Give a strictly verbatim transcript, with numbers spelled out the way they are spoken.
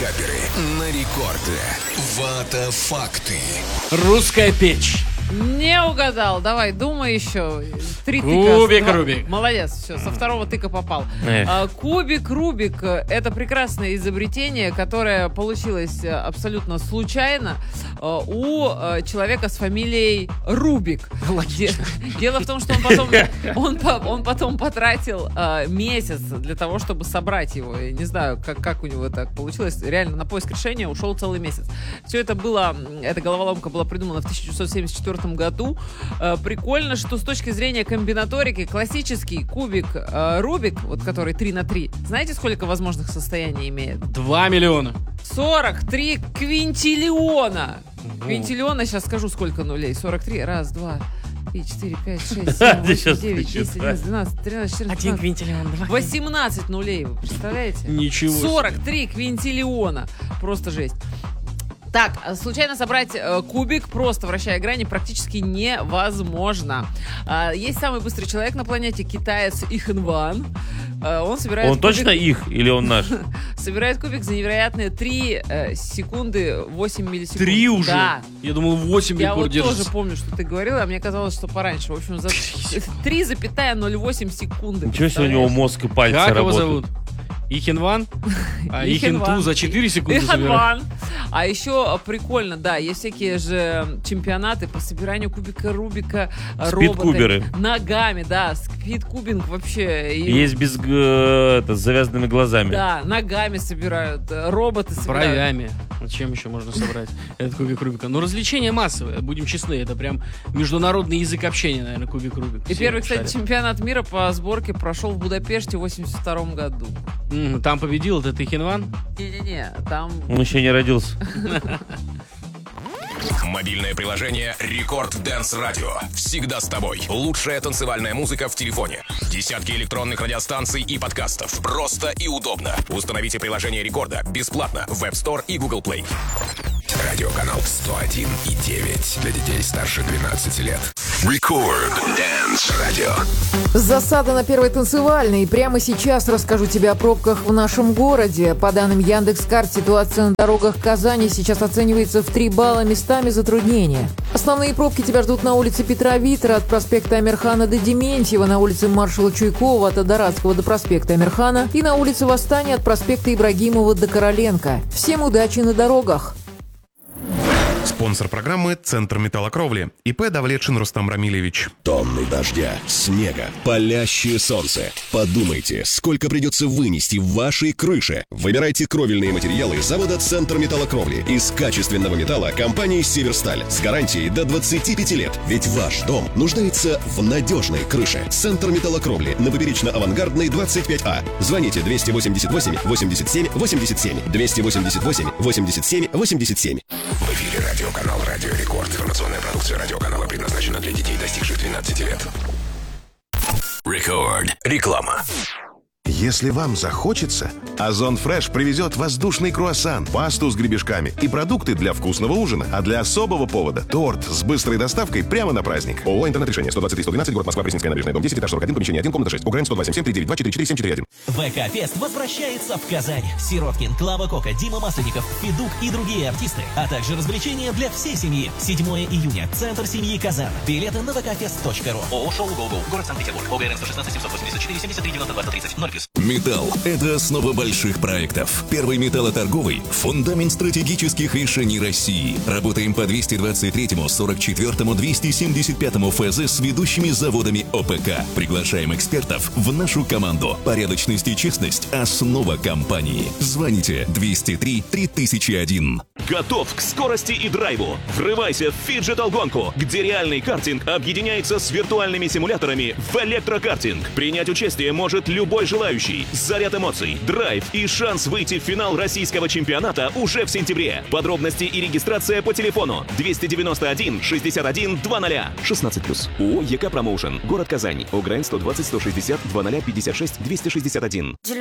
Каперы на рекорде. Вата факты. Русская печь. Не угадал. Давай, думай еще. Три тыка. Кубик Два- Рубик. Молодец, все, со второго тыка попал. Эх. А, Кубик Рубик — это прекрасное изобретение, которое получилось а, абсолютно случайно а, у а, человека с фамилией Рубик. Де- Дело в том, что он потом, он, по- он потом потратил а, месяц для того, чтобы собрать его. Я не знаю, как, как у него так получилось. Реально, на поиск решения ушел целый месяц. Все это было, эта головоломка была придумана в тысяча девятьсот семьдесят четвёртом году. Э, Прикольно, что с точки зрения комбинаторики классический кубик э, Рубик, вот который три на три, знаете, сколько возможных состояний имеет? Два миллиона. сорок три квинтиллиона. Квинтиллиона, сейчас скажу, сколько нулей. сорок три, раз, два, три, четыре, пять, шесть, семь, Ты щас восемь, девять, десять, вычисляй. одиннадцать, двенадцать, тринадцать, четырнадцать, Один пятнадцать, квинтиллион, два. восемнадцать нулей, вы представляете? Ничего себе. сорок три квинтиллиона. Просто жесть. Так, случайно собрать э, кубик, просто вращая грани, практически невозможно. А, есть самый быстрый человек на планете, китаец Ихен Ван. А, он собирает Он кубик, точно их или он наш? собирает кубик за невероятные три э, секунды восемь миллисекунд. Три уже? Да. Я думал, восемь Я рекорд вот держится. тоже помню, что ты говорила, а мне казалось, что пораньше. В общем, за три целых ноль восемь секунды. Ничего себе, у него представляешь? мозг и пальцы Как его работают. зовут? Ихенван? А Ихен Ихенту Ван. за четыре секунды Ихен собирает. Ван. А еще прикольно, да, есть всякие же чемпионаты по собиранию кубика Рубика э, Спид-куберы. роботами. Ногами, да, спид-кубинг вообще. И- Есть без г- это, с завязанными глазами. Да, ногами собирают, э, роботы собирают. Бровями. Вот чем еще можно собрать этот кубик Рубика? Ну, развлечение массовое, будем честны. Это прям международный язык общения, наверное, кубик Рубик. И Все первый, кстати, шарят. чемпионат мира по сборке прошел в Будапеште в восемьдесят втором году. М, Там победил этот Ихенван. Не-не-не, там... Он еще не родился. Мобильное приложение Рекорд Дэнс Радио. Всегда с тобой. Лучшая танцевальная музыка в телефоне. Десятки электронных радиостанций и подкастов. Просто и удобно. Установите приложение Рекорда бесплатно в App Store и Google Play. Радиоканал сто один и девять для детей старше двенадцати лет. Рекорд Дэнс Радио. Засада на первой танцевальной. Прямо сейчас расскажу тебе о пробках в нашем городе. По данным Яндекс.Карт, ситуация на дорогах Казани сейчас оценивается в три балла, местами затруднения. Основные пробки тебя ждут на улице Петра Витера от проспекта Амирхана до Дементьева, на улице маршала Чуйкова от Адорадского до проспекта Амирхана и на улице Восстания от проспекта Ибрагимова до Короленко. Всем удачи на дорогах! Спонсор программы – Центр металлокровли. ИП Давлетшин Рустам Рамилевич. Тонны дождя, снега, палящее солнце. Подумайте, сколько придется вынести в вашей крыше. Выбирайте кровельные материалы завода «Центр металлокровли» из качественного металла компании «Северсталь» с гарантией до двадцати пяти лет. Ведь ваш дом нуждается в надежной крыше. «Центр металлокровли» на Поперечно-Авангардной двадцать пять А. Звоните двести восемьдесят восемь восемьдесят семь восемьдесят семь. двести восемьдесят восемь восемьдесят семь восемьдесят семь. В эфире радиоканал «Радио Рекорд». Информационная продукция радиоканала предназначена для детей, достигших двенадцати лет. Рекорд. Реклама. Если вам захочется, Озон Фреш привезет воздушный круассан, пасту с гребешками и продукты для вкусного ужина. А для особого повода – торт с быстрой доставкой прямо на праздник. ООО «Интернет-решение». сто двадцать три сто двенадцать, город Москва, Пресненская набережная, дом десять, этаж сорок один, помещение один, комната шесть. УГРН сто два семь семь три девять два четыре четыре семь четыре один. ВК-фест возвращается в Казань. Сироткин, Клава Кока, Дима Масленников, Федук и другие артисты, а также развлечения для всей семьи. седьмого июня. Центр семьи Казань. Билеты на вкфест точка ру. ООО «Шоу Го-Го». Город Санкт-Петербург. ОГРН сто шестнадцать семьсот восемьдесят четыре семьдесят три девяносто два тридцать. ноль плюс. Металл – это основа больших проектов. Первый металлоторговый – фундамент стратегических решений России. Работаем по двести двадцать третьему, сорок четвёртому, двести семьдесят пятому ФЗ с ведущими заводами ОПК. Приглашаем экспертов в нашу команду. Порядочность и честность – основа компании. Звоните двести три три тысячи один. Готов к скорости и драйву? Врывайся в фиджитал-гонку, где реальный картинг объединяется с виртуальными симуляторами в электрокартинг. Принять участие может любой желающий. Заряд эмоций, драйв и шанс выйти в финал российского чемпионата уже в сентябре. Подробности и регистрация по телефону двести девяносто один шестьдесят один двадцать. шестнадцать плюс. ООО «ЕК Промоушен». Город Казань. ОГРН сто двадцать сто шестьдесят двадцать пятьдесят шесть двести шестьдесят один.